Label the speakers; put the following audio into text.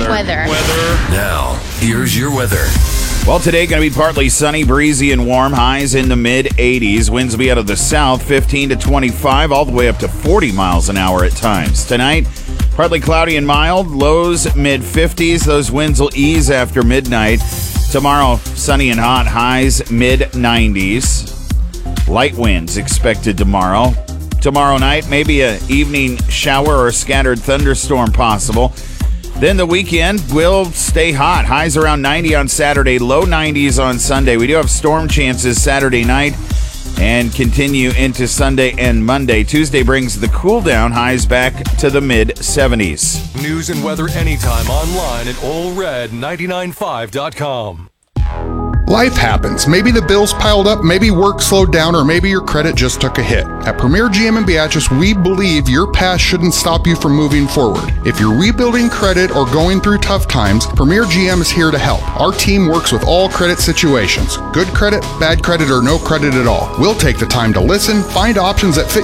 Speaker 1: Weather.
Speaker 2: Now, here's your weather.
Speaker 3: Well, today going to be partly sunny, breezy, and warm. Highs in the mid-80s. Winds will be out of the south, 15 to 25, all the way up to 40 miles an hour at times. Tonight, partly cloudy and mild. Lows mid-50s. Those winds will ease after midnight. Tomorrow, sunny and hot. Highs mid-90s. Light winds expected tomorrow. Tomorrow night, maybe an evening shower or a scattered thunderstorm possible. Then the weekend will stay hot. Highs around 90 on Saturday, low 90s on Sunday. We do have storm chances Saturday night and continue into Sunday and Monday. Tuesday brings the cool down, highs back to the mid-70s.
Speaker 2: News and weather anytime online at allred995.com.
Speaker 4: Life happens. Maybe the bills piled up, maybe work slowed down, or maybe your credit just took a hit. At Premier GM in Beatrice, we believe your past shouldn't stop you from moving forward. If you're rebuilding credit or going through tough times, Premier GM is here to help. Our team works with all credit situations. Good credit, bad credit, or no credit at all. We'll take the time to listen, find options that fit